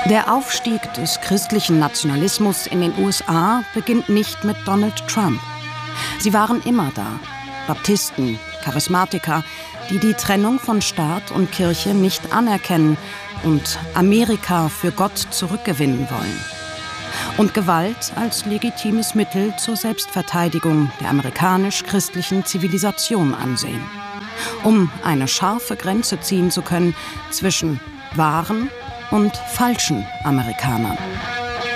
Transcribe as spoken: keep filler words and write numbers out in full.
Der Aufstieg des christlichen Nationalismus in den U S A beginnt nicht mit Donald Trump. Sie waren immer da. Baptisten, Charismatiker, die die Trennung von Staat und Kirche nicht anerkennen und Amerika für Gott zurückgewinnen wollen. Und Gewalt als legitimes Mittel zur Selbstverteidigung der amerikanisch-christlichen Zivilisation ansehen. Um eine scharfe Grenze ziehen zu können zwischen wahren und falschen Amerikanern.